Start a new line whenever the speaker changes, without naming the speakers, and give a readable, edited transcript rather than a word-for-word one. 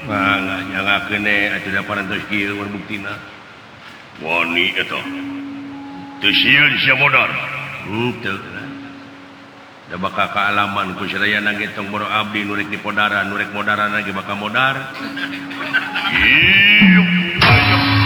buktina bakal kealaman kuaya nagetong Boro Abdi nurik di Podara nurek modern lagi bakal modar